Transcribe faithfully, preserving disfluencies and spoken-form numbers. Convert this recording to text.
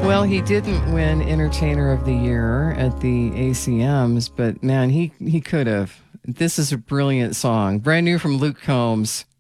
Well, he didn't win Entertainer of the Year at the A C Ms, but man, he he could have. This is a brilliant song, brand new from Luke Combs.